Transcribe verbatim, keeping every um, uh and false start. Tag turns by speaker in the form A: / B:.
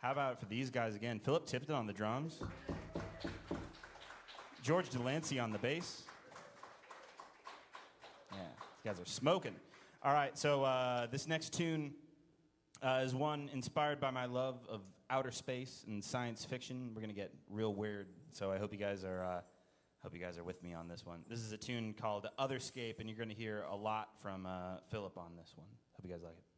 A: How about for these guys again? Philip Tipton on the drums. George Delancey on the bass. Yeah, these guys are smoking. All right, so uh, this next tune uh, is one inspired by my love of outer space and science fiction. We're gonna get real weird, so I hope you guys are uh, hope you guys are with me on this one. This is a tune called Otherscape, and you're gonna hear a lot from uh, Philip on this one. Hope you guys like it.